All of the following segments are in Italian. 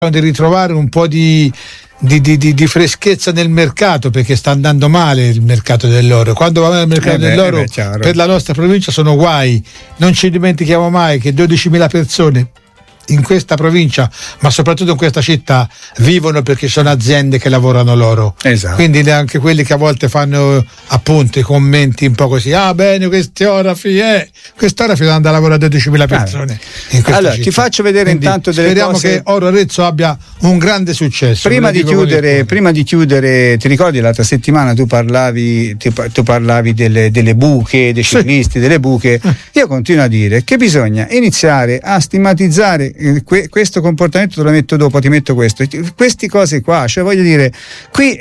di ritrovare un po' di freschezza nel mercato, perché sta andando male il mercato dell'oro. Quando va male il mercato dell'oro per la nostra provincia sono guai. Non ci dimentichiamo mai che 12.000 persone in questa provincia, ma soprattutto in questa città, vivono perché sono aziende che lavorano l'oro. Esatto. Quindi anche quelli che a volte fanno appunto i commenti un po' così: ah bene, quest'orafi andare a lavorare 12.000 persone in questa allora città. Ti faccio vedere Quindi intanto delle speriamo cose. che Oro Arezzo abbia un grande successo. Prima di chiudere, ti ricordi l'altra settimana tu parlavi delle buche, dei ciclisti, delle buche? Io continuo a dire che bisogna iniziare a stigmatizzare questo comportamento. Te lo metto dopo, ti metto queste cose qua, cioè voglio dire, qui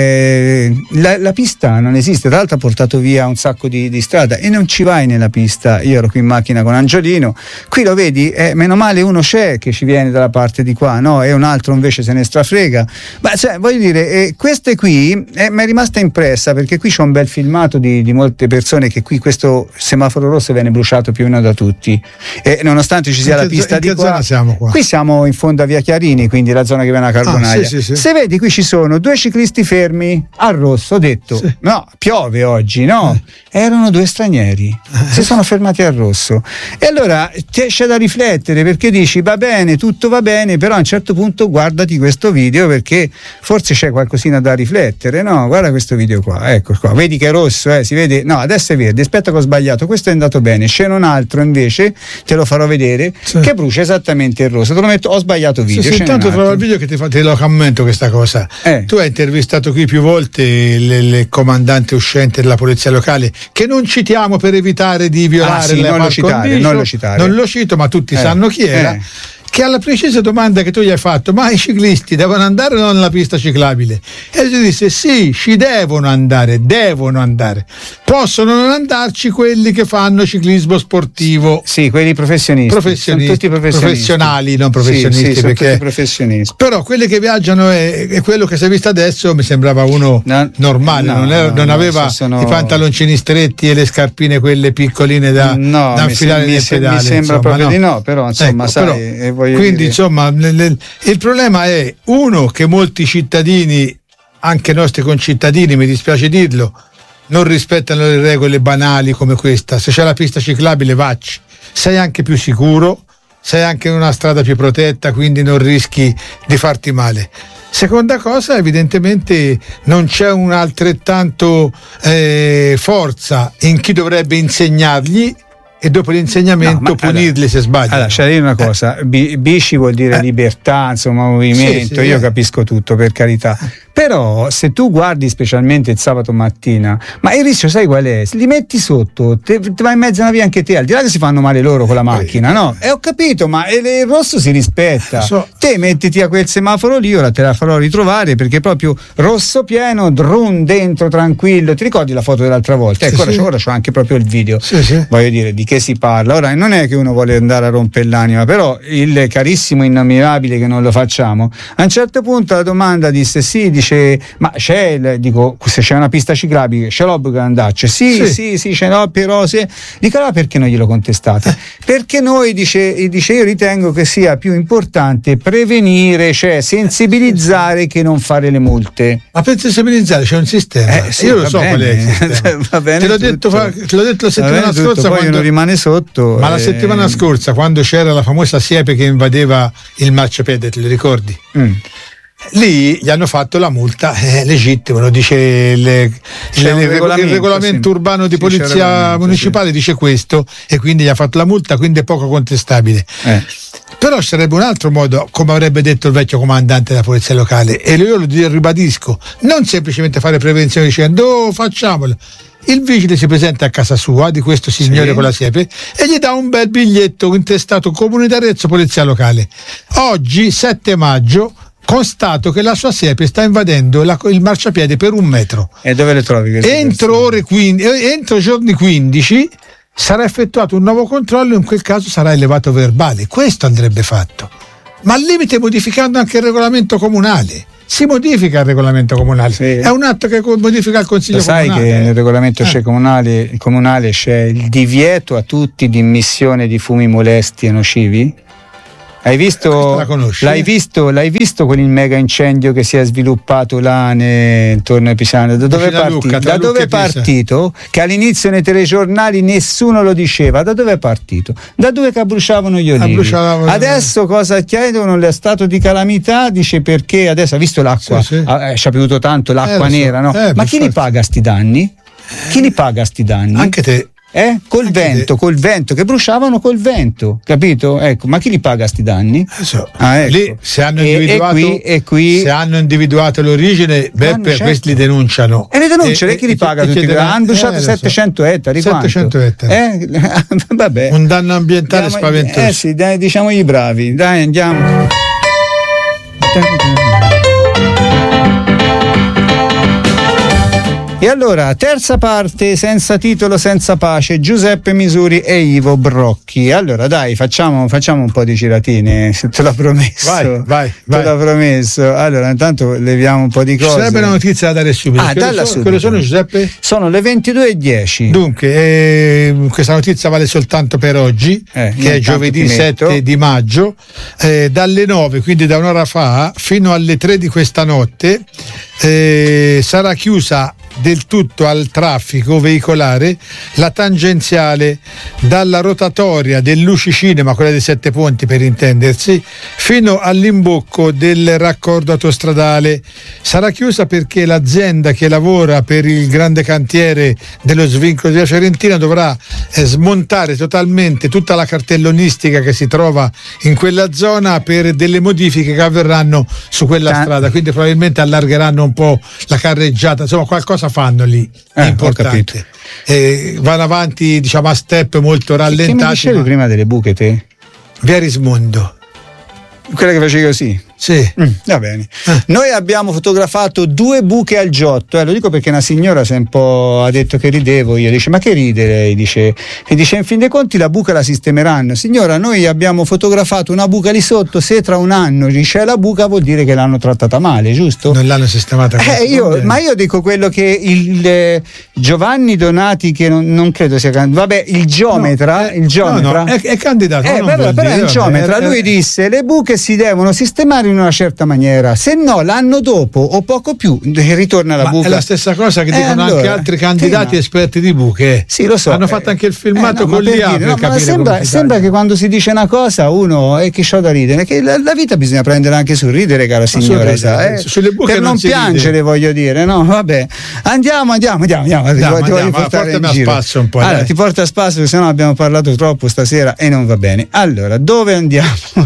la pista non esiste. Tra l'altro ha portato via un sacco di strada e non ci vai nella pista. Io ero qui in macchina con Angiolino, qui lo vedi, meno male uno c'è che ci viene dalla parte di qua, no? E un altro invece se ne strafrega. Ma cioè, voglio dire, queste qui mi è rimasta impressa, perché qui c'è un bel filmato di molte persone che qui questo semaforo rosso viene bruciato più o meno da tutti, e nonostante ci sia la pista di qua. Siamo qua? Qui siamo in fondo a Via Chiarini, quindi la zona che viene a Carbonaglia. Sì. Se vedi, qui ci sono 2 ciclisti fermi al rosso. Ho detto no, piove oggi, no? Erano 2 stranieri, si sono fermati al rosso. E allora c'è da riflettere, perché dici va bene, tutto va bene, però a un certo punto guardati questo video, perché forse c'è qualcosina da riflettere, no? Guarda questo video qua, ecco qua, vedi che è rosso, si vede, no, adesso è verde, aspetta che ho sbagliato, questo è andato bene, c'è un altro invece, te lo farò vedere, che brucia esattamente il rosso. Te lo metto, ho sbagliato video. Intanto trovo il video che te lo commento questa cosa. Tu hai intervistato qui più volte il comandante uscente della polizia locale, che non citiamo per evitare di violare la non lo citare. Non lo cito, ma tutti sanno chi era. Che alla precisa domanda che tu gli hai fatto: ma i ciclisti devono andare o no nella pista ciclabile? E lui disse: sì, ci devono andare, possono non andarci quelli che fanno ciclismo sportivo. Sì, quelli professionisti. Sono tutti professionali, non professionisti, sì, perché tutti professionisti. Però quelli che viaggiano è quello che si è visto adesso, mi sembrava uno normale, non aveva i pantaloncini stretti e le scarpine quelle piccoline da infilare nel pedale. Mi sembra proprio di no, però insomma, sai. Quindi insomma il problema è che molti cittadini, anche nostri concittadini, mi dispiace dirlo, non rispettano le regole banali come questa. Se c'è la pista ciclabile vacci, sei anche più sicuro, sei anche in una strada più protetta, quindi non rischi di farti male. Seconda cosa, evidentemente non c'è un'altrettanto forza in chi dovrebbe insegnargli, e dopo l'insegnamento punirli se sbagliano. Allora, c'è una cosa, bici vuol dire libertà, insomma, movimento, io capisco tutto, per carità. Però se tu guardi specialmente il sabato mattina, ma il rischio sai qual è? Se li metti sotto, ti vai in mezzo a una via anche te, al di là che si fanno male loro con la macchina, no? E ho capito, ma il rosso si rispetta. Te mettiti a quel semaforo lì, ora te la farò ritrovare, perché proprio rosso pieno, drum dentro tranquillo. Ti ricordi la foto dell'altra volta? Ecco, ora c'ho anche proprio il video. Voglio dire, di che si parla? Ora non è che uno vuole andare a rompere l'anima, però il carissimo innominabile che non lo facciamo, a un certo punto la domanda dice ma dico, se c'è una pista ciclabile c'è l'obbligo di andarci? Sì, ce l'ho, però dico, allora perché non glielo contestate? Perché noi dice io ritengo che sia più importante prevenire, cioè sensibilizzare, che non fare le multe. Ma per sensibilizzare c'è un sistema, io lo so qual è il sistema. Va bene, te l'ho detto la settimana scorsa, poi uno rimane sotto. Ma la settimana scorsa, quando c'era la famosa siepe che invadeva il marciapiede, te lo ricordi? Lì gli hanno fatto la multa, legittimo, lo dice il regolamento urbano di polizia municipale, dice questo, e quindi gli ha fatto la multa, quindi è poco contestabile. Però ci sarebbe un altro modo, come avrebbe detto il vecchio comandante della polizia locale, e io lo ribadisco, non semplicemente fare prevenzione dicendo facciamolo. Il vigile si presenta a casa sua di questo signore con la siepe e gli dà un bel biglietto intestato Comune d'Arezzo, polizia locale. Oggi, 7 maggio, constato che la sua siepe sta invadendo il marciapiede per 1 metro. E dove le trovi queste entro giorni 15 sarà effettuato un nuovo controllo, in quel caso sarà elevato verbale. Questo andrebbe fatto, ma al limite modificando anche il regolamento comunale. Si modifica il regolamento comunale, è un atto che modifica il consiglio comunale. Sai che nel regolamento comunale c'è il divieto a tutti di immissione di fumi molesti e nocivi? Hai visto, l'hai visto con il mega incendio che si è sviluppato là intorno a Pisano? Da dove è partito? Che all'inizio nei telegiornali nessuno lo diceva. Da dove è partito? Da dove che bruciavano gli olivi. Adesso cosa chiedono? Lo stato di calamità, dice perché adesso ha visto l'acqua, ci ha piovuto tanto, l'acqua nera, no? Ma chi li paga sti danni? Chi li paga sti danni? Anche te. Col vento, che bruciavano col vento, capito? Ecco, ma chi li paga sti danni? Ecco. Lì se hanno individuato l'origine, questi li denunciano. E le denunciano, chi li paga tutti? Hanno bruciato 700 ettari. 700 ettari. Vabbè. Un danno ambientale spaventoso. Sì, dai, diciamogli bravi. Dai, andiamo. E allora, terza parte, senza titolo, senza pace, Giuseppe Misuri e Ivo Brocchi. Allora dai, facciamo un po' di giratine, te l'ho promesso. Vai. Te l'ho promesso. Allora, intanto leviamo un po' di cose. Sarebbe una notizia da dare subito. Che sono, Giuseppe? Sono le 22:10. Dunque, questa notizia vale soltanto per oggi, che è giovedì 7 di maggio, dalle 9, quindi da un'ora fa, fino alle 3 di questa notte, sarà chiusa del tutto al traffico veicolare la tangenziale dalla rotatoria del Luci Cinema, quella dei Sette Ponti per intendersi, fino all'imbocco del raccordo autostradale. Sarà chiusa perché l'azienda che lavora per il grande cantiere dello svincolo della Fiorentina dovrà smontare totalmente tutta la cartellonistica che si trova in quella zona per delle modifiche che avverranno su quella strada, quindi probabilmente allargeranno un po' la carreggiata, insomma qualcosa fanno lì, importante. Vanno avanti, diciamo, a step molto rallentati. Che mi dicevi prima delle buche te? Via Rismondo. Quella che facevi così? Sì. Va bene. Noi abbiamo fotografato 2 buche al Giotto, lo dico perché una signora si è un po' ha detto che ridevo io, dice ma che ride lei, dice in fin dei conti la buca la sistemeranno. Signora, noi abbiamo fotografato una buca lì sotto, se tra un anno c'è la buca vuol dire che l'hanno trattata male, giusto? Non l'hanno sistemata. Io dico quello che il Giovanni Donati, che non credo sia vabbè, il geometra, è candidato, però è un geometra, lui disse le buche si devono sistemare in una certa maniera, se no l'anno dopo o poco più ritorna la buca. È la stessa cosa che dicono anche altri candidati esperti di buche. Sì, lo so. Hanno fatto anche il filmato con l'IA per capire. Sembra che quando si dice una cosa uno che c'ho da ridere, che la vita bisogna prendere anche sul ridere, cara signora, sulle buche per non piangere ride. Voglio dire, no? Vabbè, andiamo, ti voglio portare in giro. A spasso un po'. Allora, ti porto a spasso, se no abbiamo parlato troppo stasera e non va bene. Allora, dove andiamo?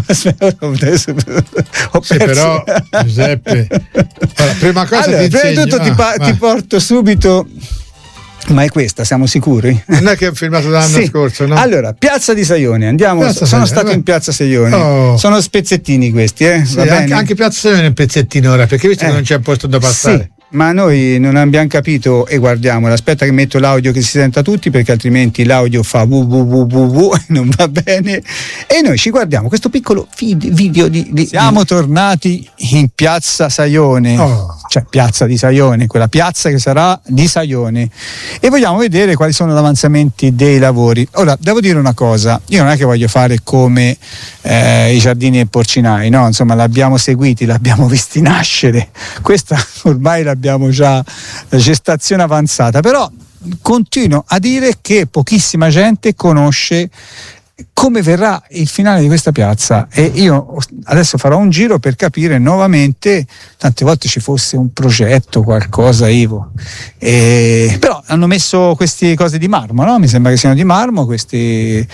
Sì, però Giuseppe, prima cosa prima di tutto ti porto subito. Ma è questa, siamo sicuri? Non è che è filmato dall'anno scorso, no? Allora, Piazza di Saione, andiamo. Sono stato in Piazza Saione. Sono spezzettini questi, Sì, anche Piazza Saione è un pezzettino ora, perché visto che non c'è posto da passare. Sì. Ma noi non abbiamo capito, e guardiamola, aspetta che metto l'audio che si senta tutti, perché altrimenti l'audio fa www e non va bene, e noi ci guardiamo questo piccolo video di siamo tornati in Piazza Saione, cioè Piazza di Saione, quella piazza che sarà di Saione, e vogliamo vedere quali sono gli avanzamenti dei lavori. Ora, devo dire una cosa, io non è che voglio fare come i giardini e porcinai, no? Insomma, l'abbiamo seguiti, l'abbiamo visti nascere, questa ormai l'abbiamo già gestazione avanzata, però continuo a dire che pochissima gente conosce come verrà il finale di questa piazza, e io adesso farò un giro per capire nuovamente, tante volte ci fosse un progetto, qualcosa, Ivo, però hanno messo queste cose di marmo, no? Mi sembra che siano di marmo questi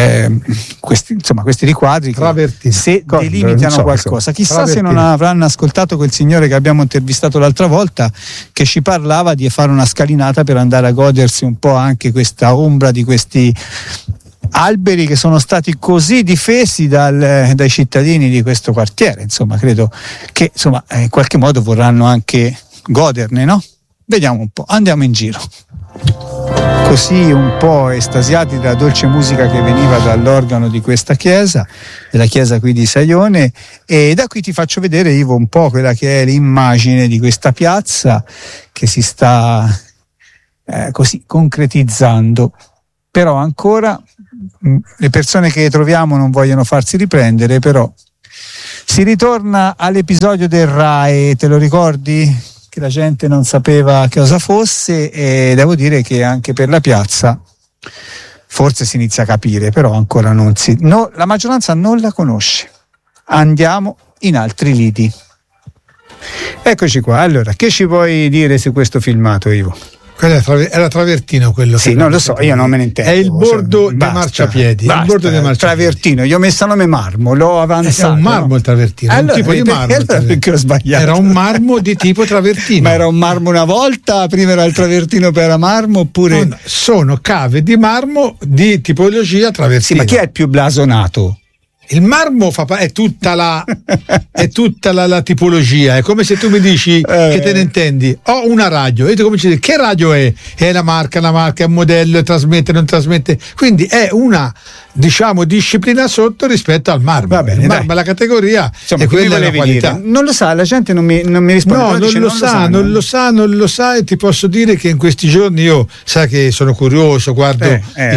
riquadri che se delimitano qualcosa. Chissà se non avranno ascoltato quel signore che abbiamo intervistato l'altra volta, che ci parlava di fare una scalinata per andare a godersi un po' anche questa ombra di questi alberi che sono stati così difesi dai cittadini di questo quartiere. Insomma, credo che in qualche modo vorranno anche goderne, no? Vediamo un po', andiamo in giro così un po' estasiati dalla dolce musica che veniva dall'organo di questa chiesa, della chiesa qui di Saione, e da qui ti faccio vedere, Ivo, un po' quella che è l'immagine di questa piazza che si sta così concretizzando, però ancora le persone che troviamo non vogliono farsi riprendere, però si ritorna all'episodio del RAI, te lo ricordi? Che la gente non sapeva cosa fosse, e devo dire che anche per la piazza forse si inizia a capire, però ancora la maggioranza non la conosce. Andiamo in altri lidi. Eccoci qua. Allora, che ci puoi dire su questo filmato, Ivo? Era travertino quello. Sì, non lo so, io non me ne intendo. È il bordo dei marciapiedi. Il bordo dei marciapiedi. Travertino, io ho messo nome marmo, l'ho avanzato. È un marmo il travertino, allora, un tipo di marmo. Perché ho sbagliato? Era un marmo di tipo travertino. Ma era un marmo una volta, prima era il travertino per marmo, oppure. No, sono cave di marmo di tipologia travertino. Sì, ma chi è il più blasonato? Il marmo è tutta la tipologia. È come se tu mi dici che te ne intendi. Ho una radio e tu cominci a dire che radio è? È la marca, è un modello, trasmette, non trasmette. Quindi è una, diciamo, disciplina sotto rispetto al marmo. Va bene, il marmo è la categoria. Insomma, e quella è la qualità. Dire? Non lo sa, la gente non mi risponde. No, non lo sa, e ti posso dire che in questi giorni io sai che sono curioso, guardo i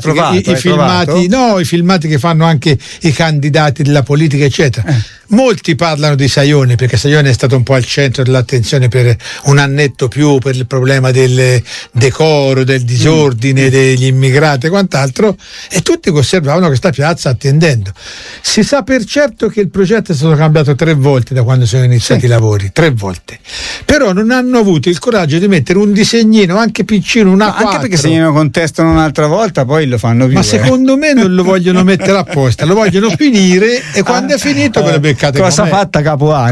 filmati che fanno anche i candidati della politica, eccetera. Molti parlano di Sajone, perché Sajone è stato un po' al centro dell'attenzione per un annetto più, per il problema del decoro, del disordine, degli immigrati e quant'altro, e tutti osservavano questa piazza attendendo. Si sa per certo che il progetto è stato cambiato 3 volte da quando sono iniziati i lavori, 3 volte, però non hanno avuto il coraggio di mettere un disegnino anche piccino, una A4. Anche perché se glielo contestano un'altra volta poi lo fanno più. Ma secondo me non lo vogliono mettere apposta, lo vogliono finire, e quando è finito ve lo beccate. Cosa fatta capo A?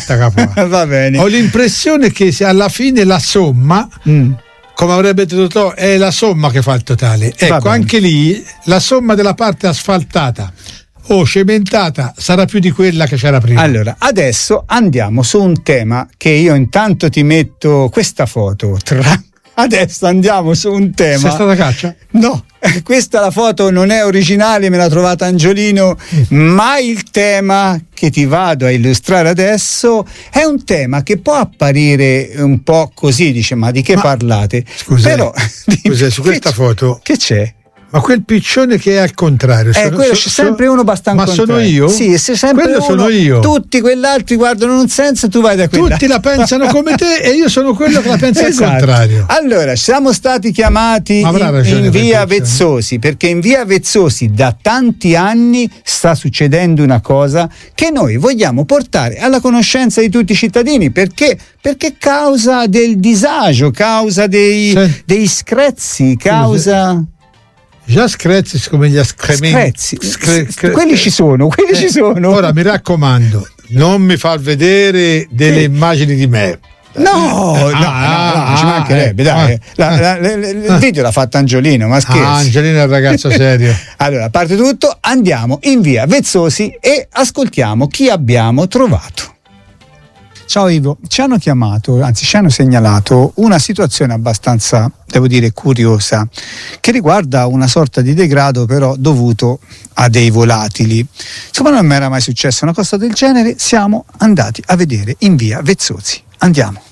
Va bene. Ho l'impressione che se alla fine la somma, come avrebbe detto Totò, è la somma che fa il totale. Ecco, anche lì la somma della parte asfaltata o cementata sarà più di quella che c'era prima. Allora, adesso andiamo su un tema che io intanto ti metto questa foto. Adesso andiamo su un tema. Sei stata a caccia? No, questa la foto non è originale, me l'ha trovata Angiolino, ma il tema che ti vado a illustrare adesso è un tema che può apparire un po' così, dice, ma di che parlate? Scusa, su questa foto che c'è? Ma quel piccione che è al contrario, quello c'è sempre uno abbastanza. Ma sono io? Sì, se sempre quello uno, sono io. Tutti quell'altri guardano in un senso, tu vai da quella. Tutti la pensano come te e io sono quello che la pensa al contrario. Allora, siamo stati chiamati in via Vezzosi, perché in via Vezzosi da tanti anni sta succedendo una cosa che noi vogliamo portare alla conoscenza di tutti i cittadini, perché causa del disagio, causa dei screzi, causa. Già screzi come gli escrementi. Quelli ci sono. Ora mi raccomando, non mi far vedere delle immagini di me. No, ci mancherebbe, dai. Il video l'ha fatto Angiolino, ma scherzi. Angiolino è un ragazzo serio. Allora, a parte tutto, andiamo in via Vezzosi e ascoltiamo chi abbiamo trovato. Ciao Ivo, ci hanno segnalato una situazione abbastanza, devo dire, curiosa, che riguarda una sorta di degrado però dovuto a dei volatili. Insomma, non mi era mai successa una cosa del genere, siamo andati a vedere in via Vezzosi. Andiamo.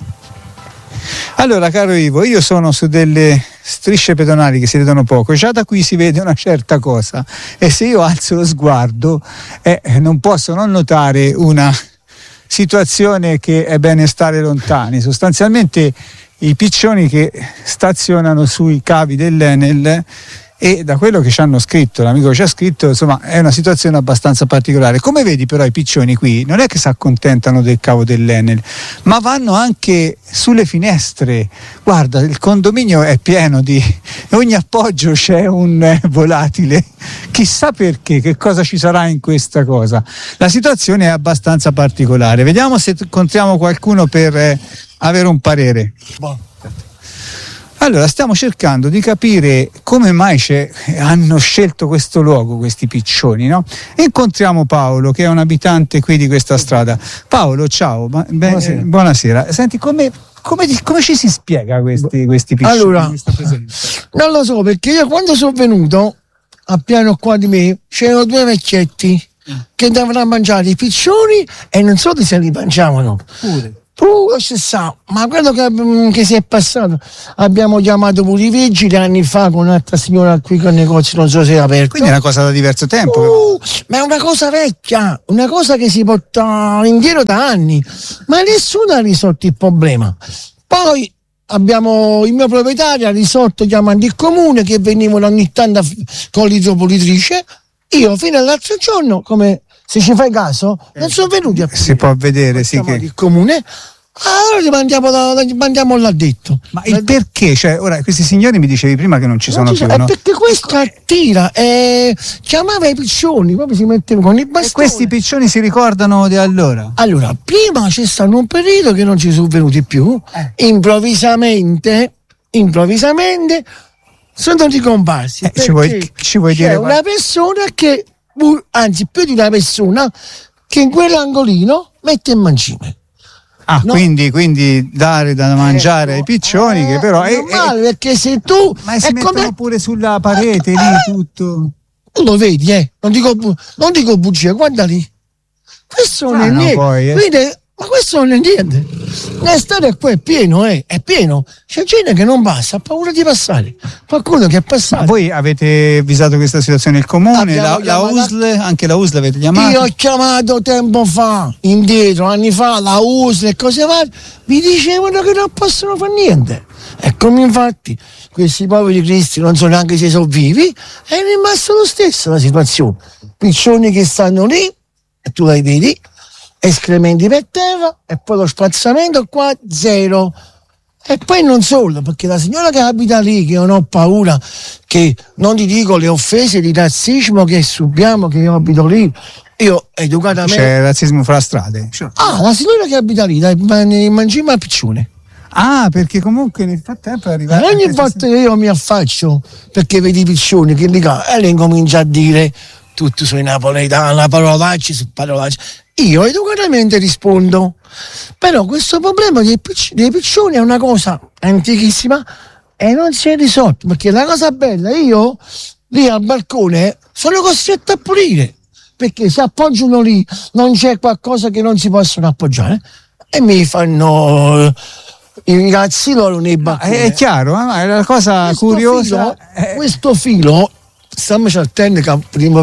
Allora, caro Ivo, io sono su delle strisce pedonali che si vedono poco, già da qui si vede una certa cosa, e se io alzo lo sguardo non posso non notare una situazione che è bene stare lontani. Sostanzialmente i piccioni che stazionano sui cavi dell'Enel, e da quello che ci hanno scritto, l'amico che ci ha scritto, insomma, è una situazione abbastanza particolare. Come vedi però i piccioni qui non è che si accontentano del cavo dell'Enel, ma vanno anche sulle finestre. Guarda, il condominio è pieno di ogni appoggio c'è un volatile, chissà perché, che cosa ci sarà in questa cosa. La situazione è abbastanza particolare. Vediamo se incontriamo qualcuno per avere un parere. Allora, stiamo cercando di capire come mai hanno scelto questo luogo, questi piccioni, no? Incontriamo Paolo, che è un abitante qui di questa strada. Paolo, ciao. Buonasera. Senti, come ci si spiega questi piccioni? Allora, non lo so, perché io quando sono venuto a piano qua di me c'erano 2 vecchietti che dovevano mangiare i piccioni, e non so se li mangiavano. Ma quello che si è passato, abbiamo chiamato pure i vigili anni fa con un'altra signora qui con il negozio, non so se è aperto. Quindi è una cosa da diverso tempo. Ma è una cosa vecchia, una cosa che si porta indietro da anni, ma nessuno ha risolto il problema. Poi abbiamo il mio proprietario ha risolto chiamando il comune, che venivano ogni tanto con l'idropolitrice. Io fino all'altro giorno, come se ci fai caso, non sono venuti a si può vedere, sì, che il comune. Allora mandiamo l'addetto. Ma il perché? Cioè, ora questi signori mi dicevi prima che non ci sono più, no? Perché questo attira, chiamava i piccioni, proprio si metteva con i bastoni. E questi piccioni si ricordano di allora? Allora, prima c'è stato un periodo che non ci sono venuti più, improvvisamente sono ricomparsi. Ci vuoi dire? C'è una persona che, anzi più di una persona, che in quell'angolino mette il mangime. No. Quindi dare da mangiare ai piccioni, che però è normale, perché se tu ma si mettono pure sulla parete lì tutto. Lo vedi, non dico bugie, guarda lì. Questo non è niente. Poi, ma questo non è niente. L'estate qua è pieno. C'è gente che non passa, ha paura di passare. Qualcuno che è passato. Ma voi avete avvisato questa situazione il comune, la USL, anche la USL avete chiamato? Io ho chiamato tempo fa, indietro, anni fa, la USL e cose varie, mi dicevano che non possono fare niente. E come infatti questi poveri cristi non so neanche se sono vivi, è rimasto lo stesso la situazione. Piccioni che stanno lì, e tu li vedi, escrementi per terra, e poi lo spazzamento qua zero. E poi non solo, perché la signora che abita lì, che non ho paura, che non ti dico le offese di razzismo che subiamo, che io abito lì, io educatamente. C'è razzismo fra strade. La signora che abita lì, dai, mangima a piccione. Perché comunque nel frattempo è arrivato. Ogni volta che io mi affaccio, perché vedi i piccioni che li e le incomincia a dire tutto sui napoletani, parolacce su parolacce. Io educatamente rispondo, però questo problema dei piccioni è una cosa antichissima e non si è risolto, perché la cosa bella, io lì al balcone sono costretto a pulire, perché se appoggiano lì non c'è qualcosa che non si possono appoggiare e mi fanno i ragazzi loro nei balconi. È chiaro, ma è una cosa curiosa. Questo filo stiamo cercando che prima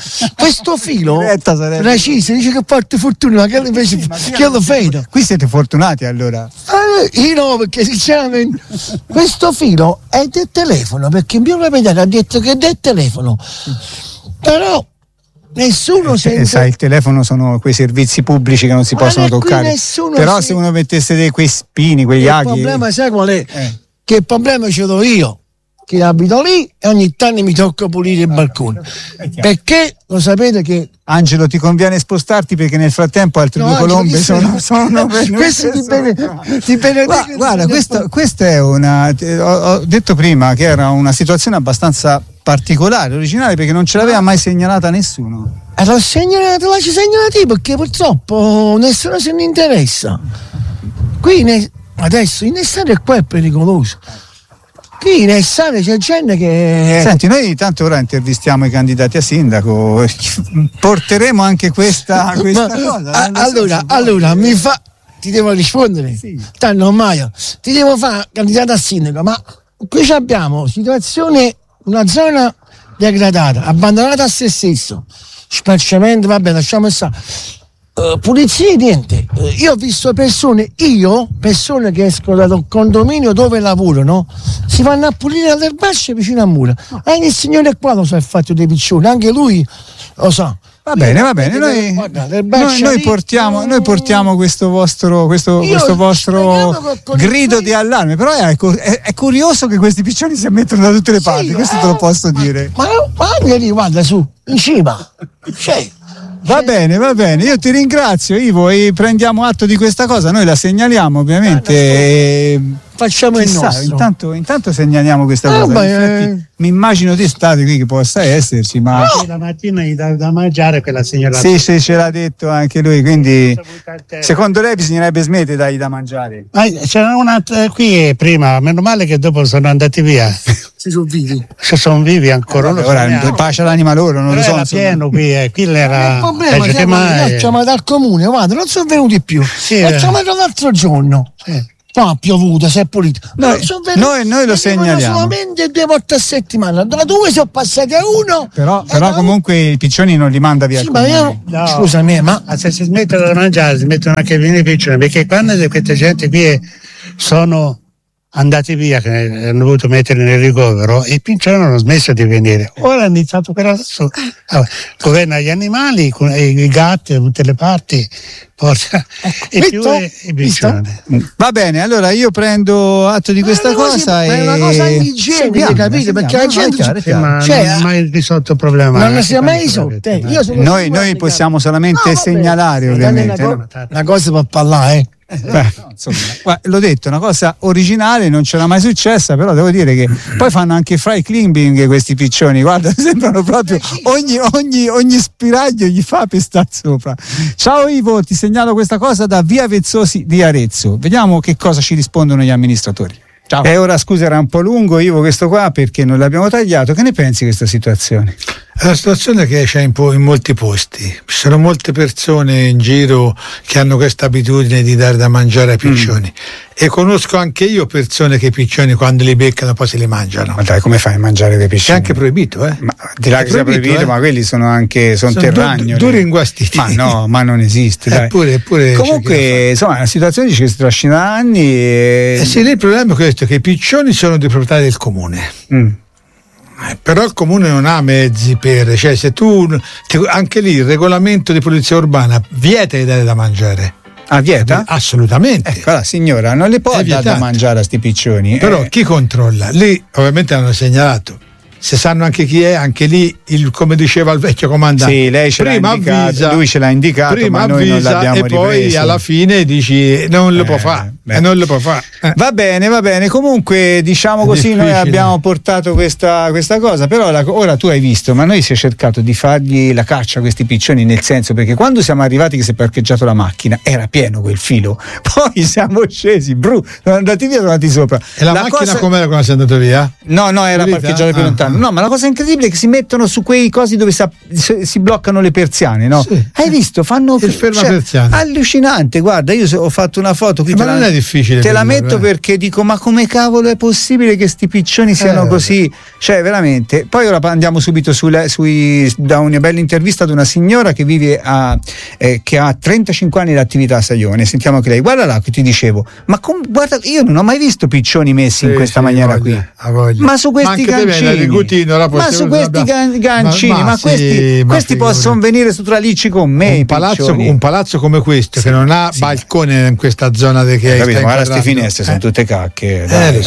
questo filo preciso dice che porta fortuna, ma che invece che lo vedo. Qui siete fortunati allora. Io no, perché sinceramente questo filo è del telefono, perché il mio proprietario ha detto che è del telefono, però nessuno sente. Sai, il telefono sono quei servizi pubblici che non si possono toccare, però se uno mettesse quei spini, quegli aghi. Il problema sai qual è? Che il problema ce l'ho io, che abito lì, e ogni tanto mi tocca pulire il balcone, perché lo sapete che Angelo ti conviene spostarti, perché nel frattempo altre due colombe sono questo ti benedico. Guarda, questa è ho detto prima che era una situazione abbastanza particolare, originale, perché non ce l'aveva mai segnalata nessuno. L'ho segnalato, la ci segnalati, perché purtroppo nessuno se ne interessa. Qui adesso in estate qua è pericoloso. Qui in estate c'è gente che. Senti, noi tanto ora intervistiamo i candidati a sindaco, porteremo anche questa cosa. Allora ti devo rispondere. Sì. Ti devo fare candidato a sindaco, ma qui abbiamo una zona degradata, abbandonata a se stesso, spacciamento, vabbè, lasciamo stare. Pulizia, niente. Io ho visto persone che escono dal condominio dove lavorano, si vanno a pulire alle erbacce vicino a mura. Anche il signore qua lo sa il fatto dei piccioni, anche lui lo sa. Va bene. Noi portiamo questo vostro grido di allarme, però è curioso che questi piccioni si ammettono da tutte le parti, questo te lo posso dire. Ma anche lì, guarda su, in cima. Va bene, io ti ringrazio Ivo, e prendiamo atto di questa cosa, noi la segnaliamo ovviamente. facciamo il nostro. Intanto segnaliamo questa cosa. Mi immagino di stare qui che possa esserci, ma la mattina gli dà da mangiare quella signora. Sì, ce l'ha detto anche lui, quindi secondo lei bisognerebbe smettere di dargli da mangiare. C'era una qui prima, meno male che dopo sono andati via. Si sono vivi. Se sono vivi ancora. Ora pace all'anima loro, non lo so. Era pieno qui, qui era. Il problema siamo dal comune, guarda, non sono venuti più. Facciamo l'altro giorno. No, ha piovuto, si è pulito. Noi lo segnaliamo. Solamente 2 volte a settimana. Da 2 sono passati a 1. Però comunque i piccioni non li manda via. Sì, ma io, scusami, ma se si smettono da mangiare, si mettono anche a venire i piccioni, perché quando questa gente qui sono andati via, che hanno dovuto mettere nel ricovero, e i piccioni hanno smesso di venire. Ora hanno iniziato per adesso. Governa gli animali, i gatti da tutte le parti, porta e più i piccioni. Va bene, allora io prendo atto di questa cosa è una cosa igienica, capite? Perché la gente non ha mai risolto il problema. Non si è mai risolto. Noi possiamo solamente segnalare, ovviamente. Una cosa per parlare, insomma, l'ho detto, una cosa originale, non c'era mai successa, però devo dire che poi fanno anche fry climbing questi piccioni, guarda, sembrano proprio ogni spiraglio gli fa per star sopra. Ciao Ivo, ti segnalo questa cosa da Via Vezzosi di Arezzo, vediamo che cosa ci rispondono gli amministratori. Ciao. E ora scusa, era un po' lungo Ivo questo qua perché non l'abbiamo tagliato. Che ne pensi di questa situazione? È una situazione che c'è in molti posti. Ci sono molte persone in giro che hanno questa abitudine di dare da mangiare ai piccioni. E conosco anche io persone che i piccioni quando li beccano poi se li mangiano. Ma dai, come fai a mangiare dei piccioni? È anche proibito, Ma di là che sia proibito, ma quelli sono anche terragni. Duri inguastiti. Ma no, ma non esiste. Dai. Eppure comunque, insomma, è una situazione che si trascina da anni. Sì, lì il problema è questo, che i piccioni sono di proprietà del comune. Però il comune non ha mezzi cioè se tu anche lì il regolamento di polizia urbana vieta di dare da mangiare. Ah, vieta? Assolutamente. Ecco, la signora non le può dare da mangiare a sti piccioni. Però chi controlla? Lì ovviamente hanno segnalato. Se sanno anche chi è, anche lì, come diceva il vecchio comandante, sì, lei ce l'ha indicato, lui ce l'ha indicato, prima ma noi non l'abbiamo e poi ripreso. Alla fine dici non lo può fare. Non lo può fare. Va bene. Comunque, diciamo così, noi abbiamo portato questa cosa. Però ora tu hai visto, ma noi si è cercato di fargli la caccia a questi piccioni, nel senso, perché quando siamo arrivati che si è parcheggiato la macchina era pieno quel filo. Poi siamo scesi, sono andati via, sono andati sopra. E la macchina com'era quando sei andato via? No, era parcheggiata più lontano. No, ma la cosa incredibile è che si mettono su quei cosi dove si bloccano le persiane, no? Sì. Hai visto? Fanno il fermapersiane. Allucinante, guarda, io ho fatto una foto qui. Ma non è difficile. Te la metto perché dico, ma come cavolo è possibile che sti piccioni siano così? Cioè, veramente. Poi ora andiamo subito da una bella intervista ad una signora che vive che ha 35 anni di attività a Saione. Sentiamo anche lei. Guarda là che ti dicevo, guarda, io non ho mai visto piccioni messi in questa maniera qui. Ma su questi gancini. Ma su questi gancini, questi possono venire su Tralicci con me. Un palazzo come questo, che non ha balcone in questa zona che hai. Guarda, queste finestre sono tutte cacche.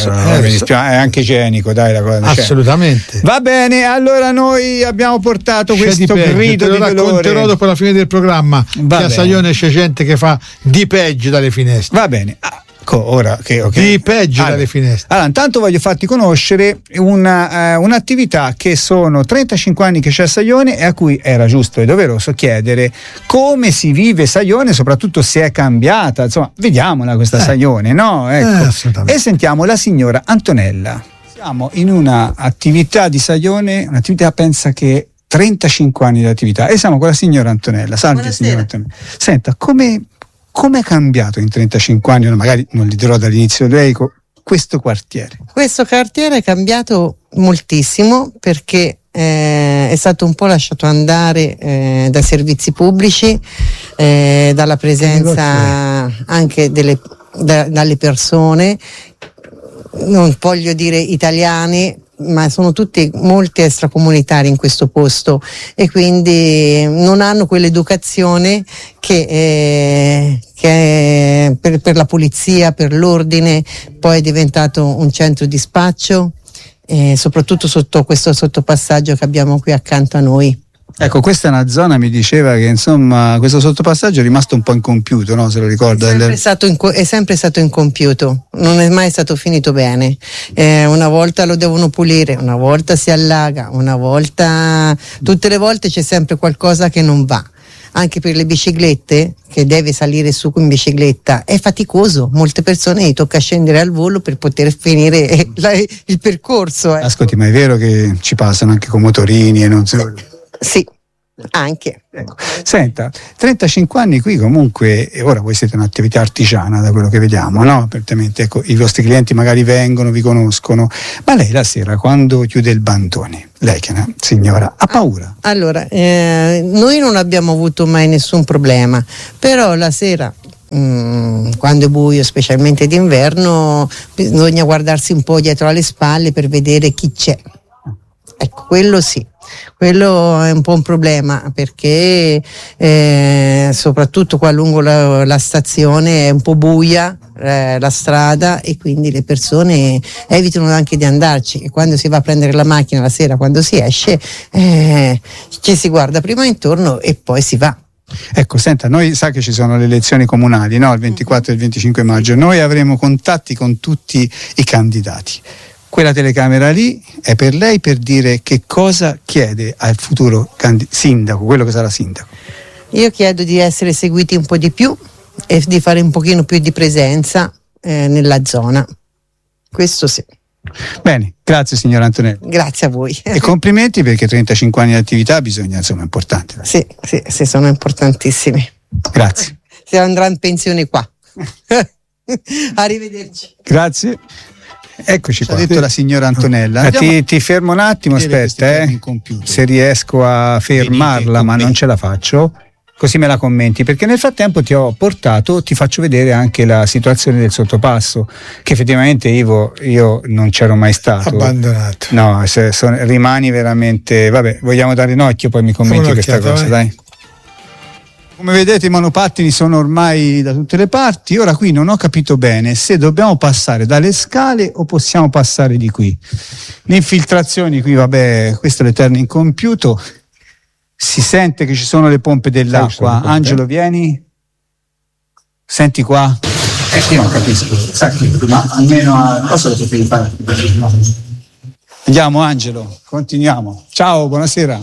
È anche igienico, dai, la cosa. Assolutamente. Va bene, allora noi abbiamo portato questo grido di dolore. Racconterò dopo la fine del programma che a Saione c'è gente che fa di peggio dalle finestre. Va bene. Ora che di peggio dalle finestre. Allora, intanto voglio farti conoscere un'attività che sono 35 anni che c'è a Saione e a cui era giusto e doveroso chiedere come si vive Saione, soprattutto se è cambiata. Insomma, vediamola questa Saione, no? Ecco. E sentiamo la signora Antonella. Siamo in una attività di Saione, un'attività pensa che 35 anni di attività, e siamo con la signora Antonella. Salve signora Antonella. Senta, come è cambiato in 35 anni, magari non li dirò dall'inizio lei, questo quartiere? Questo quartiere è cambiato moltissimo perché è stato un po' lasciato andare dai servizi pubblici, dalla presenza anche dalle persone, non voglio dire italiane, ma sono tutti molti extracomunitari in questo posto e quindi non hanno quell'educazione che per la polizia, per l'ordine. Poi è diventato un centro di spaccio, soprattutto sotto questo sottopassaggio che abbiamo qui accanto a noi. Ecco, questa è una zona, mi diceva che insomma questo sottopassaggio è rimasto un po' incompiuto, no? Se lo ricorda. È sempre stato incompiuto, non è mai stato finito bene. Una volta lo devono pulire, una volta si allaga, tutte le volte c'è sempre qualcosa che non va. Anche per le biciclette, che deve salire su in bicicletta, è faticoso. Molte persone gli tocca scendere al volo per poter finire il percorso. Ascolti, ma è vero che ci passano anche con motorini e non so. Sì, anche. Ecco. Senta, 35 anni qui comunque, ora voi siete un'attività artigiana da quello che vediamo, no? Praticamente, ecco, i vostri clienti magari vengono, vi conoscono, ma lei la sera quando chiude il bandone, lei che è una signora, ha paura? Allora, noi non abbiamo avuto mai nessun problema, però la sera, quando è buio, specialmente d'inverno, bisogna guardarsi un po' dietro alle spalle per vedere chi c'è. Ecco, quello sì. Quello è un po' un problema, perché soprattutto qua lungo la stazione è un po' buia la strada, e quindi le persone evitano anche di andarci, e quando si va a prendere la macchina la sera, quando si esce, ci si guarda prima intorno e poi si va. Ecco, senta, noi sa che ci sono le elezioni comunali, no? Il 24 e il 25 maggio, noi avremo contatti con tutti i candidati. Quella telecamera lì è per lei, per dire che cosa chiede al futuro sindaco, quello che sarà sindaco. Io chiedo di essere seguiti un po' di più e di fare un pochino più di presenza nella zona. Questo sì. Bene, grazie signora Antonella. Grazie a voi. E complimenti, perché 35 anni di attività bisogna, insomma, è importante. Sì, sono importantissimi. Grazie. Si andrà in pensione qua. Arrivederci. Grazie. Eccoci qua. Ha detto la signora Antonella. Ti fermo un attimo, aspetta, se riesco a fermarla, ma non ce la faccio, così me la commenti, perché nel frattempo ti faccio vedere anche la situazione del sottopasso, che effettivamente Ivo, io non c'ero mai stato. Abbandonato. No, rimani veramente, vabbè, vogliamo dare un occhio, poi mi commenti questa cosa, dai. Come vedete, i monopattini sono ormai da tutte le parti. Ora qui non ho capito bene se dobbiamo passare dalle scale o possiamo passare di qui. Le infiltrazioni qui, vabbè, questo è l'eterno incompiuto. Si sente che ci sono le pompe dell'acqua. Angelo, vieni. Senti qua. Io non capisco, ma almeno a cosa lo potevi fare? Andiamo Angelo, continuiamo. Ciao, buonasera.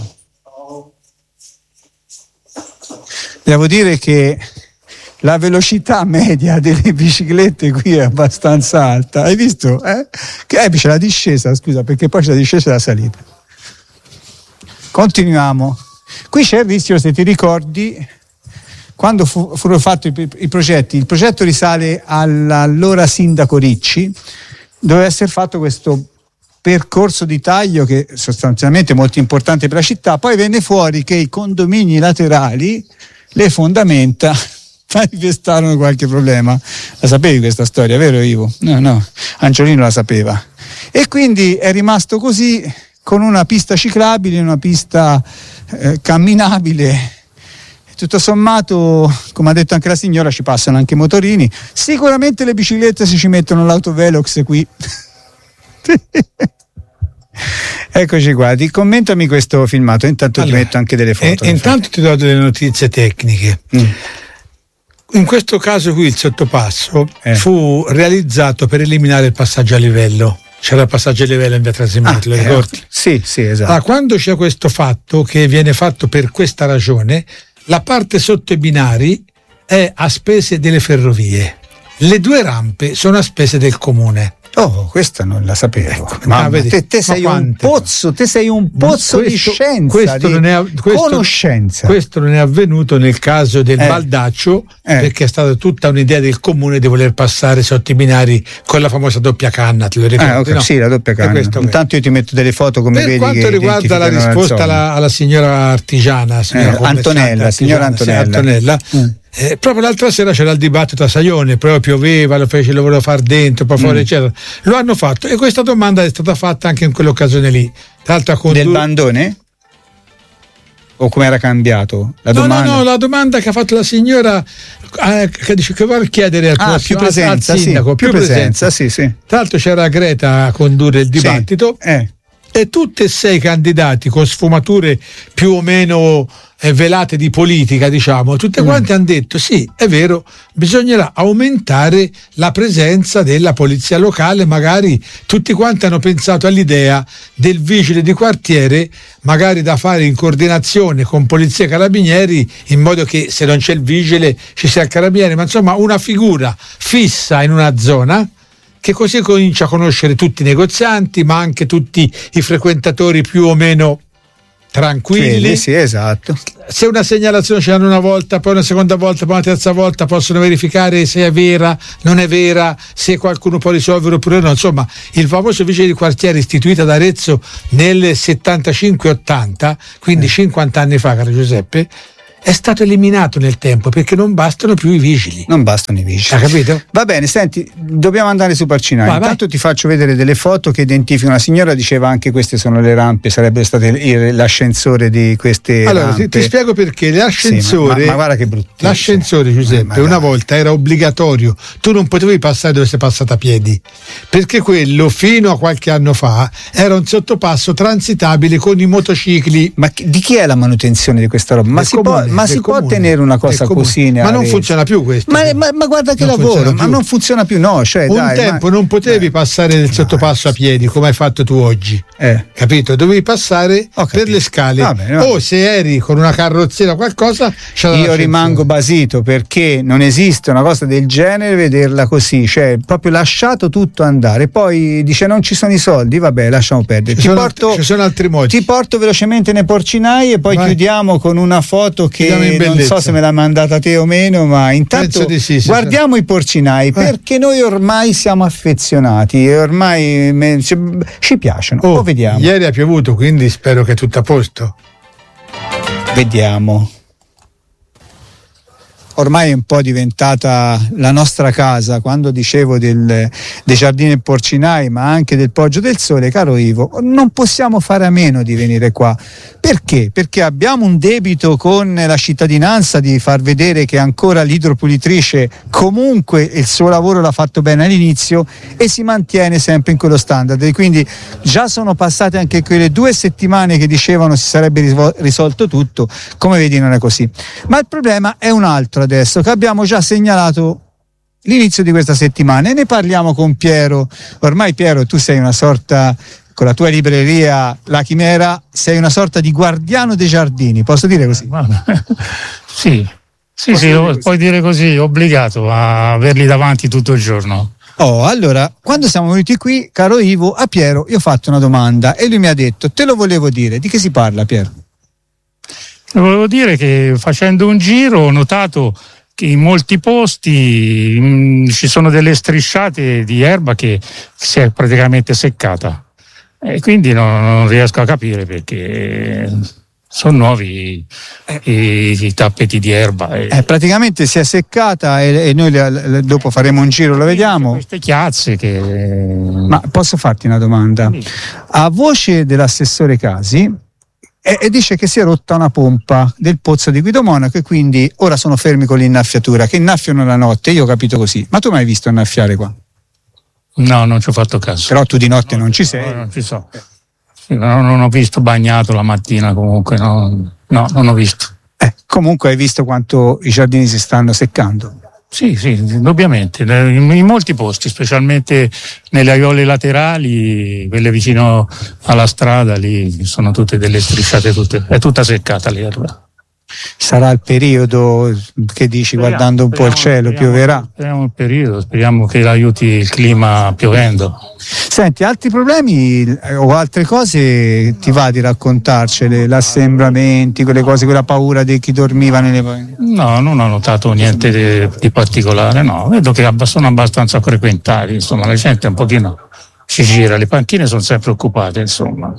Devo dire che la velocità media delle biciclette qui è abbastanza alta. Hai visto? Che c'è la discesa, scusa, perché poi c'è la discesa e la salita. Continuiamo. Qui c'è il rischio, se ti ricordi, quando furono fatti i progetti, il progetto risale all'allora sindaco Ricci, doveva essere fatto questo percorso di taglio che sostanzialmente è molto importante per la città. Poi venne fuori che i condomini laterali, le fondamenta, manifestarono qualche problema. La sapevi questa storia, vero Ivo? No, Angiolino la sapeva. E quindi è rimasto così, con una pista ciclabile, una pista camminabile. Tutto sommato, come ha detto anche la signora, ci passano anche i motorini. Sicuramente le biciclette, se ci mettono l'autovelox qui. Eccoci qua, commentami questo filmato, intanto ti metto anche delle foto. Intanto ti do delle notizie tecniche. In questo caso qui il sottopasso fu realizzato per eliminare il passaggio a livello. C'era il passaggio a livello in via Trasimeno, lo ricordi? Sì, esatto. Allora, quando c'è questo fatto, che viene fatto per questa ragione, la parte sotto i binari è a spese delle ferrovie. Le due rampe sono a spese del comune. Oh, questa non la sapevo. Ma te sei un pozzo, di scienza, conoscenza. Questo non è avvenuto nel caso del Baldaccio, perché è stata tutta un'idea del comune di voler passare sotto i binari con la famosa doppia canna, te lo ricordi? No? Sì, la doppia canna. Intanto io ti metto delle foto, come vedi. Per quanto riguarda la risposta alla signora artigiana, signora Antonella. Proprio l'altra sera c'era il dibattito a Saione, proprio pioveva, lo volevo far dentro, poi fuori, eccetera. Lo hanno fatto, e questa domanda è stata fatta anche in quell'occasione lì. Tra l'altro del bandone? O come era cambiato? No, la domanda che ha fatto la signora, che dice che vuole chiedere al più presenza, al sindaco, più presenza, sì. Tra l'altro c'era Greta a condurre il dibattito. e tutti e 6 candidati con sfumature più o meno velate di politica, diciamo, tutte quante hanno detto sì, è vero, bisognerà aumentare la presenza della polizia locale, magari tutti quanti hanno pensato all'idea del vigile di quartiere, magari da fare in coordinazione con polizia e carabinieri, in modo che se non c'è il vigile ci sia il carabiniere, ma insomma una figura fissa in una zona, che così comincia a conoscere tutti i negozianti, ma anche tutti i frequentatori più o meno tranquilli. Sì, esatto. Se una segnalazione ce l'hanno una volta, poi una seconda volta, poi una terza volta, possono verificare se è vera, non è vera, se qualcuno può risolvere oppure no. Insomma, il famoso vigile di quartiere istituito ad Arezzo nel 75-80, quindi 50 anni fa, caro Giuseppe, è stato eliminato nel tempo perché non bastano più i vigili. Non bastano i vigili. Hai capito? Va bene, senti, dobbiamo andare su Porcinai. Intanto ti faccio vedere delle foto che identificano. Una signora diceva anche queste sono le rampe, sarebbe stato l'ascensore di queste rampe. Ti spiego perché l'ascensore, sì, ma guarda che bruttissimo. L'ascensore, Giuseppe, una volta era obbligatorio, tu non potevi passare dove sei passato a piedi, perché quello fino a qualche anno fa era un sottopasso transitabile con i motocicli. Ma di chi è la manutenzione di questa roba? Ma si può tenere una cosa così? Ma non funziona più questo. Ma guarda che lavoro, ma non funziona più, no? Cioè, un tempo non potevi passare del sottopasso a piedi come hai fatto tu oggi, capito? Dovevi passare per le scale. O se eri con una carrozzina o qualcosa, io rimango basito perché non esiste una cosa del genere, vederla così, cioè proprio lasciato tutto andare. Poi dice non ci sono i soldi, vabbè, lasciamo perdere. Ci sono altri modi. Ti porto velocemente nei Porcinai e poi chiudiamo con una foto che non so se me l'ha mandata te o meno, ma intanto guardiamo i Porcinai, perché noi ormai siamo affezionati e ormai ci piacciono. Lo vediamo. Ieri ha piovuto, quindi spero che è tutto a posto. Vediamo. Ormai è un po' diventata la nostra casa. Quando dicevo dei giardini del Porcinai, ma anche del Poggio del Sole, caro Ivo, non possiamo fare a meno di venire qua. Perché? Perché abbiamo un debito con la cittadinanza di far vedere che ancora l'idropulitrice comunque il suo lavoro l'ha fatto bene all'inizio e si mantiene sempre in quello standard. E quindi già sono passate anche quelle 2 settimane che dicevano si sarebbe risolto tutto, come vedi non è così. Ma il problema è un altro adesso, che abbiamo già segnalato l'inizio di questa settimana e ne parliamo con Piero. Ormai Piero, tu sei una sorta, con la tua libreria La Chimera, sei una sorta di guardiano dei giardini, posso dire così? Sì, puoi dire così, obbligato a averli davanti tutto il giorno. Allora, quando siamo venuti qui, caro Ivo, a Piero io ho fatto una domanda e lui mi ha detto, te lo volevo dire, di che si parla, Piero? Volevo dire che facendo un giro ho notato che in molti posti ci sono delle strisciate di erba che si è praticamente seccata e quindi non riesco a capire perché sono nuovi i tappeti di erba. Praticamente si è seccata e noi dopo faremo un giro, lo vediamo. Queste chiazze che... Ma posso farti una domanda? A voce dell'assessore Casi, e dice che si è rotta una pompa del pozzo di Guido Monaco e quindi ora sono fermi con l'innaffiatura, che innaffiano la notte, io ho capito così. Ma tu mi hai visto innaffiare qua? No, non ci ho fatto caso. Però tu di notte non ci sei? No, non ci so. Non ho visto bagnato la mattina comunque, no, non ho visto. Comunque hai visto quanto i giardini si stanno seccando? Sì, indubbiamente, in molti posti, specialmente nelle aiole laterali, quelle vicino alla strada, lì sono tutte delle strisciate, è tutta seccata lì. Sarà il periodo che dici, guardando un po' il cielo, pioverà? Speriamo il periodo, speriamo che aiuti il clima piovendo. Senti, altri problemi o altre cose ti va di raccontarcele, l'assembramenti, quelle cose, quella paura di chi dormiva nelle... No, non ho notato niente di particolare, no, vedo che sono abbastanza frequentati, insomma, la gente un pochino si gira, le panchine sono sempre occupate, insomma.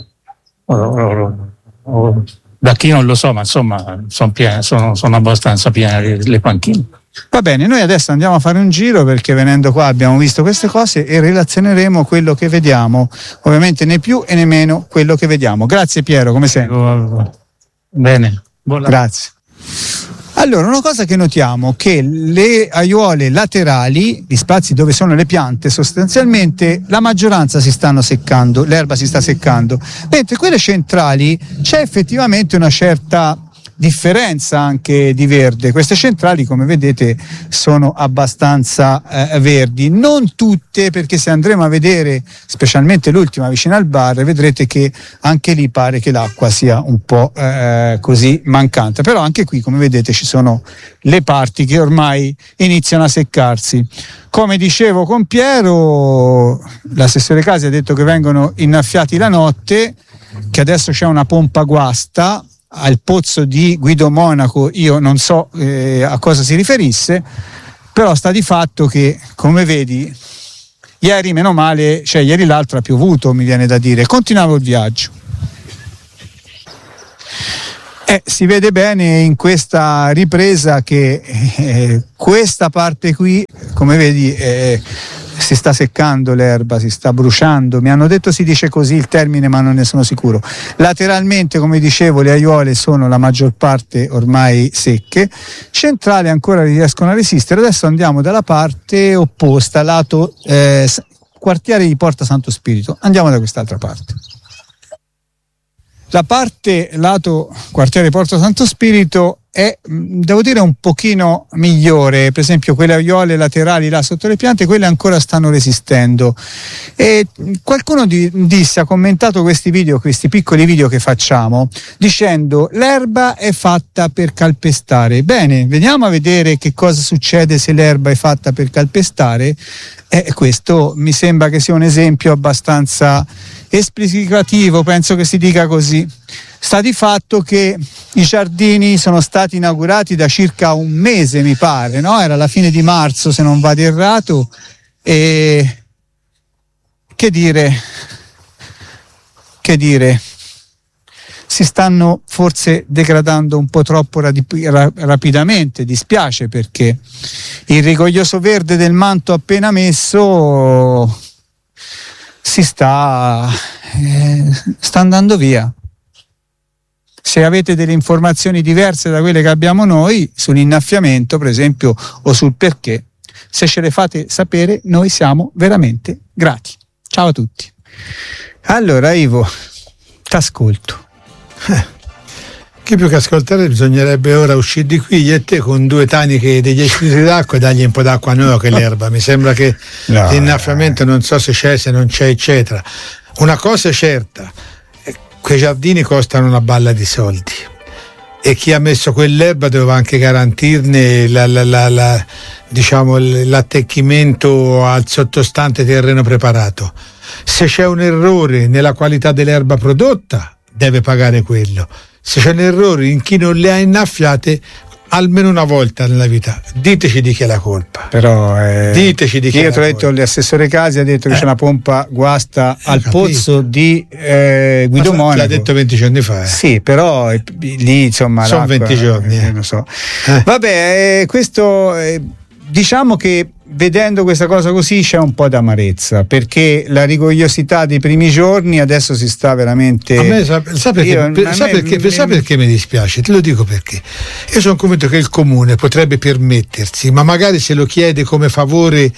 Da chi non lo so, ma insomma sono abbastanza piene le panchine. Va bene, noi adesso andiamo a fare un giro perché venendo qua abbiamo visto queste cose e relazioneremo quello che vediamo, ovviamente né più e né meno quello che vediamo. Grazie Piero, come sempre. Bene, grazie. Allora, una cosa che notiamo che le aiuole laterali, gli spazi dove sono le piante, sostanzialmente la maggioranza si stanno seccando, l'erba si sta seccando, mentre quelle centrali c'è effettivamente una certa differenza anche di verde. Queste centrali, come vedete, sono abbastanza verdi, non tutte, perché se andremo a vedere specialmente l'ultima vicino al bar vedrete che anche lì pare che l'acqua sia un po' così mancante, però anche qui, come vedete, ci sono le parti che ormai iniziano a seccarsi. Come dicevo con Piero, l'assessore Casi ha detto che vengono innaffiati la notte, che adesso c'è una pompa guasta al pozzo di Guido Monaco. Io non so a cosa si riferisse, però sta di fatto che, come vedi, ieri meno male, cioè ieri l'altro ha piovuto, mi viene da dire. Continuavo il viaggio. Si vede bene in questa ripresa che questa parte qui, come vedi, si sta seccando l'erba, si sta bruciando. Mi hanno detto si dice così il termine, ma non ne sono sicuro. Lateralmente, come dicevo, le aiuole sono la maggior parte ormai secche, centrali ancora riescono a resistere. Adesso andiamo dalla parte opposta, lato quartiere di Porta Santo Spirito. Andiamo da quest'altra parte. La parte lato quartiere Porta Santo Spirito è, devo dire, un pochino migliore. Per esempio quelle aiuole laterali là sotto le piante, quelle ancora stanno resistendo, e qualcuno ha commentato questi piccoli video che facciamo, dicendo l'erba è fatta per calpestare. Bene, veniamo a vedere che cosa succede se l'erba è fatta per calpestare. Questo mi sembra che sia un esempio abbastanza esplicativo, penso che si dica così. Sta di fatto che i giardini sono stati inaugurati da circa un mese, mi pare, no? Era la fine di marzo, se non vado errato, e che dire, si stanno forse degradando un po' troppo rapidamente. Dispiace, perché il rigoglioso verde del manto appena messo sta andando via. Se avete delle informazioni diverse da quelle che abbiamo noi sull'innaffiamento, per esempio, o sul perché, se ce le fate sapere, noi siamo veramente grati. Ciao a tutti. Allora, Ivo, t'ascolto. Che più che ascoltare, bisognerebbe ora uscire di qui io e te con 2 taniche degli litri d'acqua e dargli un po' d'acqua nuova che l'erba. Mi sembra che l'innaffiamento non so se c'è, se non c'è, eccetera. Una cosa è certa, quei giardini costano una balla di soldi, e chi ha messo quell'erba doveva anche garantirne l'attecchimento al sottostante terreno preparato. Se c'è un errore nella qualità dell'erba prodotta, deve pagare quello. Se c'è un errore in chi non le ha innaffiate, almeno una volta nella vita, diteci di chi è la colpa. Però diteci di chi io ti ho detto, l'assessore Casi ha detto che c'è una pompa guasta al pozzo di Guido Monaco. L'ha detto 20 giorni fa. Sì, però lì insomma sono 20 giorni. Non so. Vabbè, questo diciamo che vedendo questa cosa così c'è un po' d'amarezza, perché la rigogliosità dei primi giorni adesso si sta veramente. A me sa perché mi dispiace, te lo dico perché. Io sono convinto che il comune potrebbe permettersi, ma magari se lo chiede come favore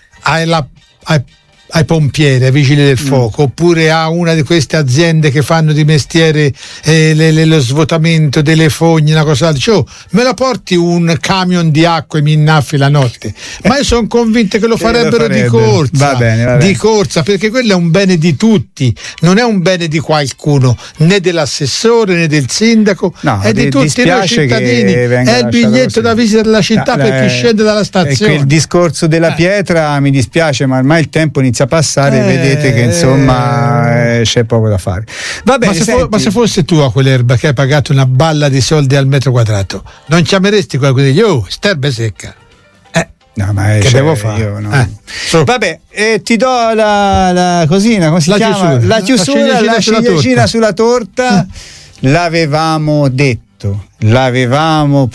ai pompieri, ai vigili del fuoco, oppure a una di queste aziende che fanno di mestiere lo svuotamento delle fogne, una cosa, dice, me la porti un camion di acqua e mi innaffi la notte. Ma io sono convinto che lo farebbero di corsa. Va bene. Di corsa, perché quello è un bene di tutti, non è un bene di qualcuno, né dell'assessore né del sindaco, è di tutti noi cittadini. È il biglietto da visita della città per chi scende dalla stazione. Il discorso della pietra mi dispiace, ma ormai il tempo inizia a passare, vedete che insomma c'è poco da fare. Va bene, ma se fosse tu a quell'erba che hai pagato una balla di soldi al metro quadrato, non chiameresti qualcuno e dici sterba secca? No, ma che devo fare? Io no. Vabbè, ti do la cosina, come si chiama? La chiusura, la ciliegina sulla torta. L'avevamo detto. provato, l'avevamo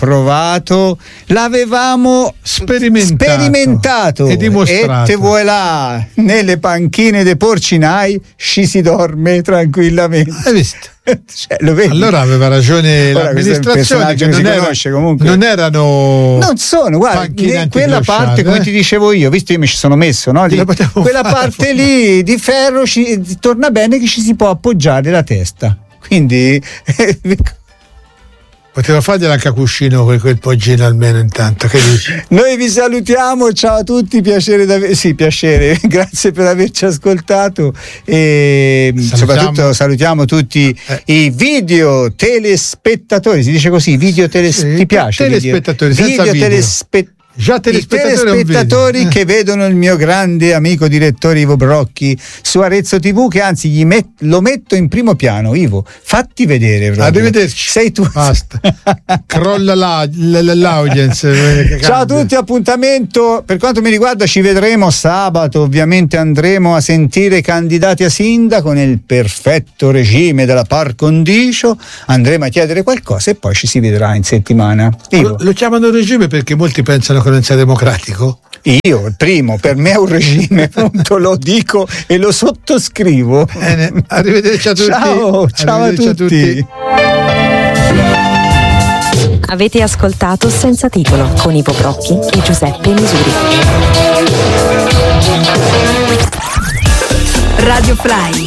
sperimentato e dimostrato. E te voilà, nelle panchine dei porcinai ci si dorme tranquillamente. Hai visto? Cioè, lo vedi? Allora aveva ragione l'amministrazione, che non erano. Non sono, guarda, quella parte, come ti dicevo io, visto io mi ci sono messo, no? Quella parte lì di ferro torna bene che ci si può appoggiare la testa. Quindi poteva fargliela anche a cuscino quel poggino almeno intanto. Che dici? Noi vi salutiamo, ciao a tutti, piacere, grazie per averci ascoltato e soprattutto salutiamo tutti i video telespettatori, si dice così, video ti piace? Telespettatori, senza video. Già telespettatori che vedono il mio grande amico direttore Ivo Brocchi su Arezzo TV, che anzi lo metto in primo piano. Ivo, fatti vedere proprio. Arrivederci. Sei tu. Basta. Crolla l'audience. Ciao a tutti, appuntamento per quanto mi riguarda, ci vedremo sabato, ovviamente andremo a sentire i candidati a sindaco nel perfetto regime della par condicio, andremo a chiedere qualcosa e poi ci si vedrà in settimana. Ivo. Lo chiamano regime perché molti pensano che non sia democratico? Io, il primo, per me è un regime, appunto, lo dico e lo sottoscrivo. Bene, arrivederci a tutti. Ciao a tutti. Avete ascoltato Senza Titolo con Ivo Brocchi e Giuseppe Misuri. Radio Fly.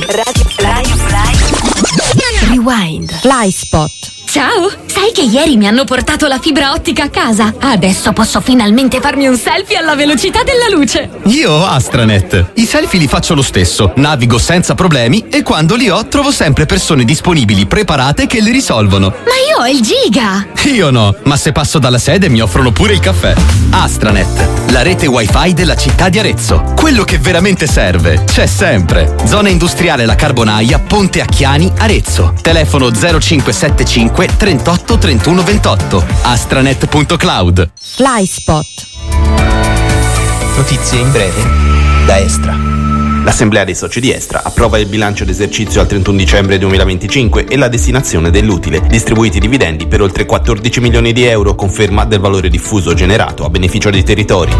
Rewind. Fly Spot. Ciao! Sai che ieri mi hanno portato la fibra ottica a casa? Adesso posso finalmente farmi un selfie alla velocità della luce! Io ho Astranet. I selfie li faccio lo stesso, navigo senza problemi e quando li ho trovo sempre persone disponibili, preparate che li risolvono. Ma io ho il giga! Io no, ma se passo dalla sede mi offrono pure il caffè. Astranet, la rete wifi della città di Arezzo. Quello che veramente serve c'è sempre. Zona industriale La Carbonaia, Ponte Acchiani, Arezzo. Telefono 0575 38 31 28. astranet.cloud. Fly Spot. Notizie in breve da Estra. L'Assemblea dei soci di Estra approva il bilancio d'esercizio al 31 dicembre 2025 e la destinazione dell'utile, distribuiti dividendi per oltre 14 milioni di euro, conferma del valore diffuso generato a beneficio dei territori.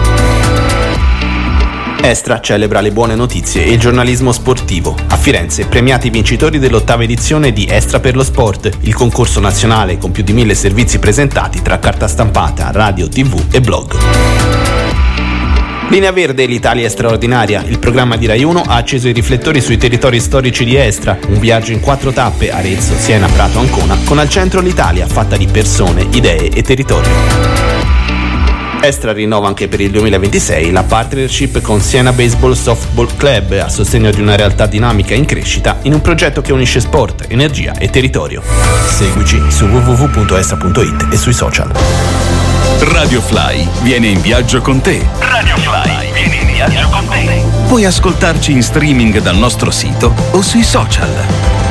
Estra celebra le buone notizie e il giornalismo sportivo. A Firenze, premiati i vincitori dell'8ª edizione di Estra per lo Sport, il concorso nazionale con più di 1000 servizi presentati tra carta stampata, radio, tv e blog. Linea Verde, l'Italia è straordinaria. Il programma di Rai 1 ha acceso i riflettori sui territori storici di Estra, un viaggio in 4 tappe, Arezzo, Siena, Prato, Ancona, con al centro l'Italia fatta di persone, idee e territorio. Estra rinnova anche per il 2026 la partnership con Siena Baseball Softball Club a sostegno di una realtà dinamica in crescita in un progetto che unisce sport, energia e territorio. Seguici su www.estra.it e sui social. Radio Fly viene in viaggio con te. Radio Fly viene in viaggio con te. Puoi ascoltarci in streaming dal nostro sito o sui social.